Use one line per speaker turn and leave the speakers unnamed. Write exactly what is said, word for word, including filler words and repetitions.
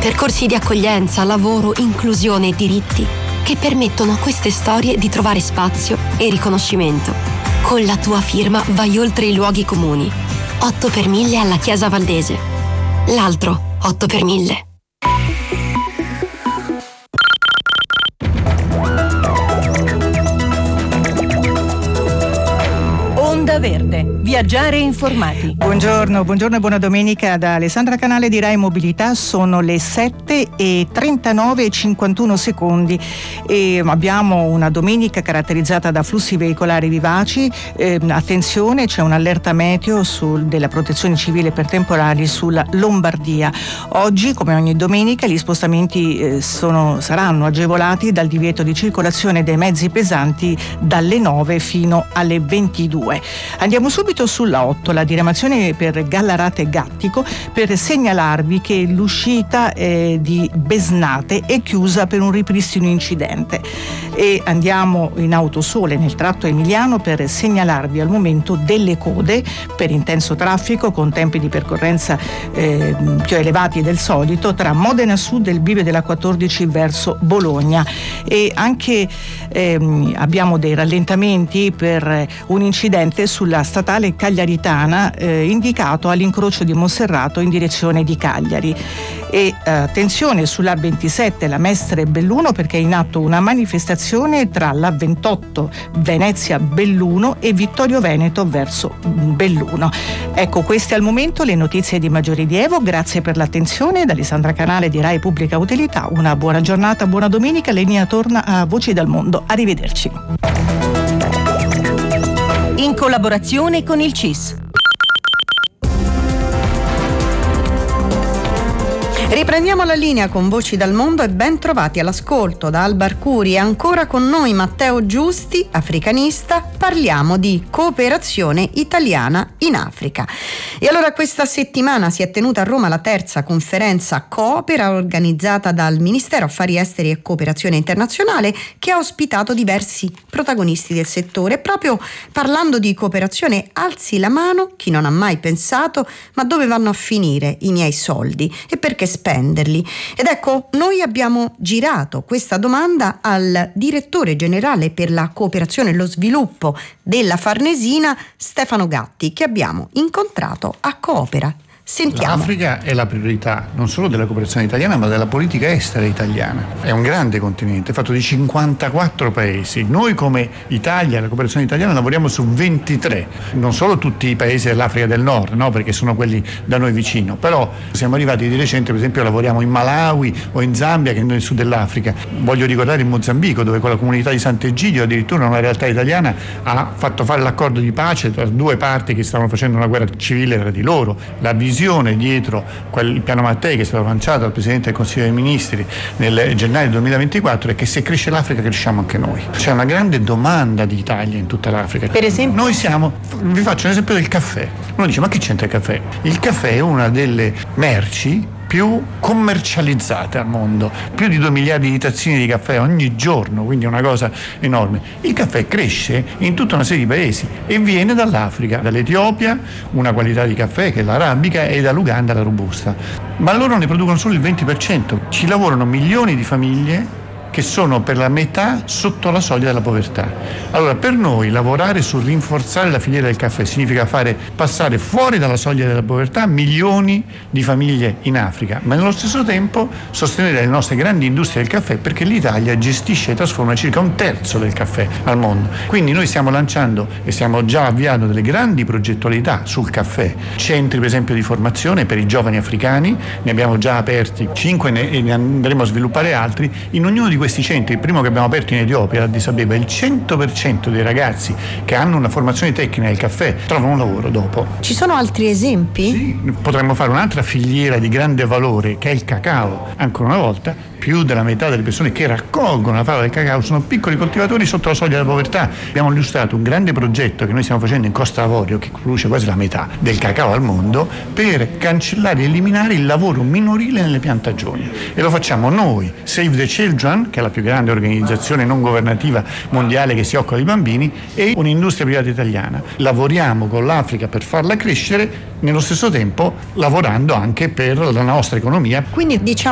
Percorsi di accoglienza, lavoro, inclusione e diritti che permettono a queste storie di trovare spazio e riconoscimento. Con la tua firma vai oltre i luoghi comuni. otto per mille alla Chiesa Valdese. L'altro otto per mille.
Onda Verde, viaggiare informati.
Buongiorno, buongiorno e buona domenica da Alessandra Canale di Rai Mobilità. Sono le sette e trentanove e cinquantuno secondi e abbiamo una domenica caratterizzata da flussi veicolari vivaci. Eh, attenzione, c'è un'allerta meteo sul, della Protezione Civile per temporali sulla Lombardia. Oggi, come ogni domenica, gli spostamenti eh, sono, saranno agevolati dal divieto di circolazione dei mezzi pesanti dalle nove fino alle ventidue. Andiamo subito sulla otto, la diramazione per Gallarate Gattico, per segnalarvi che l'uscita eh, di Besnate è chiusa per un ripristino incidente. E andiamo in Autosole nel tratto emiliano per segnalarvi al momento delle code per intenso traffico con tempi di percorrenza eh, più elevati del solito tra Modena Sud e il bivio della quattordici verso Bologna. E anche ehm, abbiamo dei rallentamenti per un incidente sulla statale cagliaritana eh, indicato all'incrocio di Monserrato in direzione di Cagliari. E eh, attenzione sulla ventisette la Mestre Belluno perché è in atto una manifestazione tra la ventotto Venezia Belluno e Vittorio Veneto verso Belluno. Ecco, queste al momento le notizie di maggior rilievo. Grazie per l'attenzione. Da Alessandra Canale di Rai Pubblica Utilità una buona giornata, buona domenica. Linea torna a Voci dal Mondo. Arrivederci.
In collaborazione con il C I S. Riprendiamo la linea con Voci dal Mondo e ben trovati all'ascolto da Alba Arcuri e ancora con noi Matteo Giusti, africanista. Parliamo di cooperazione italiana in Africa. E allora questa settimana si è tenuta a Roma la terza conferenza Coopera organizzata dal Ministero Affari Esteri e Cooperazione Internazionale che ha ospitato diversi protagonisti del settore. Proprio parlando di cooperazione, alzi la mano chi non ha mai pensato ma dove vanno a finire i miei soldi e perché spenderli. Ed ecco, noi abbiamo girato questa domanda al direttore generale per la cooperazione e lo sviluppo della Farnesina, Stefano Gatti, che abbiamo incontrato a Coopera. Sentiamo.
L'Africa è la priorità non solo della cooperazione italiana ma della politica estera italiana. È un grande continente fatto di cinquantaquattro paesi. Noi come Italia, la cooperazione italiana, lavoriamo su ventitré, non solo tutti i paesi dell'Africa del Nord, no? Perché sono quelli da noi vicino, però siamo arrivati di recente, per esempio lavoriamo in Malawi o in Zambia, che è nel sud dell'Africa. Voglio ricordare in Mozambico, dove con la comunità di Sant'Egidio addirittura una realtà italiana ha fatto fare l'accordo di pace tra due parti che stavano facendo una guerra civile tra di loro. La visione dietro quel piano Mattei che è stato lanciato dal Presidente del Consiglio dei Ministri nel gennaio duemilaventiquattro è che se cresce l'Africa cresciamo anche noi. C'è una grande domanda di Italia in tutta l'Africa.
Per esempio?
Noi siamo, vi faccio un esempio del caffè. Uno dice ma che c'entra il caffè? Il caffè è una delle merci più commercializzate al mondo, più di due miliardi di tazzine di caffè ogni giorno, quindi è una cosa enorme. Il caffè cresce in tutta una serie di paesi e viene dall'Africa, dall'Etiopia una qualità di caffè che è l'arabica e dall'Uganda la robusta, ma loro ne producono solo il venti per cento. Ci lavorano milioni di famiglie che sono per la metà sotto la soglia della povertà. Allora, per noi lavorare su rinforzare la filiera del caffè significa fare passare fuori dalla soglia della povertà milioni di famiglie in Africa, ma nello stesso tempo sostenere le nostre grandi industrie del caffè, perché l'Italia gestisce e trasforma circa un terzo del caffè al mondo. Quindi noi stiamo lanciando e stiamo già avviando delle grandi progettualità sul caffè, centri per esempio di formazione per i giovani africani, ne abbiamo già aperti cinque e ne andremo a sviluppare altri. In ognuno di questi centri, il primo che abbiamo aperto in Etiopia, ad Addis Abeba, il cento per cento dei ragazzi che hanno una formazione tecnica nel caffè trovano un lavoro dopo.
Ci sono altri esempi?
Sì, potremmo fare un'altra filiera di grande valore che è il cacao. Ancora una volta, più della metà delle persone che raccolgono la fava del cacao sono piccoli coltivatori sotto la soglia della povertà. Abbiamo illustrato un grande progetto che noi stiamo facendo in Costa d'Avorio, che produce quasi la metà del cacao al mondo, per cancellare e eliminare il lavoro minorile nelle piantagioni. E lo facciamo noi, Save the Children, che è la più grande organizzazione non governativa mondiale che si occupa di bambini, e un'industria privata italiana. Lavoriamo con l'Africa per farla crescere, nello stesso tempo lavorando anche per la nostra economia.
Quindi diciamo